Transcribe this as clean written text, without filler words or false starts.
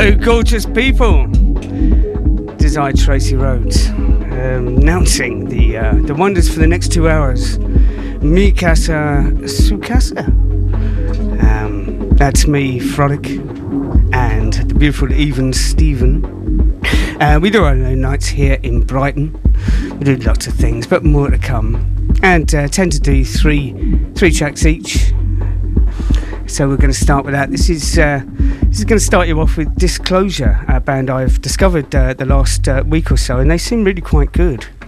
Hello, gorgeous people. This is I, Tracy Rhodes, announcing the wonders for the next 2 hours. Mikasa Sukasa. That's me, Frolic, and the beautiful Even Stephen. We do our own nights here in Brighton. We do lots of things, but more to come. And tend to do three tracks each. So we're going to start with that. This is going to start you off with Disclosure, a band I've discovered the last week or so, and they seem really quite good.